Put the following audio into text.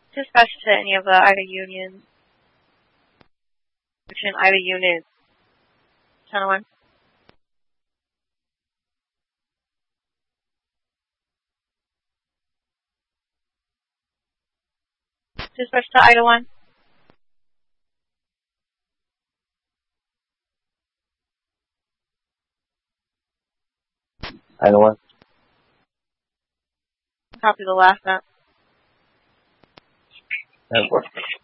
Dispatch to any of the Ida Union. Between Ida Unit 10-1. Dispatch to Ida 1. Ida 1. Copy the last map. That works.